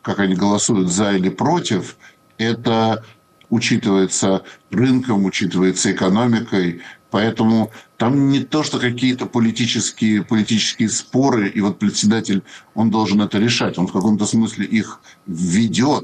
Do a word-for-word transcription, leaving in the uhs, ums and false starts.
как они голосуют за или против, это учитывается рынком, учитывается экономикой. Поэтому там не то, что какие-то политические, политические споры, и вот председатель, он должен это решать. Он в каком-то смысле их ведет.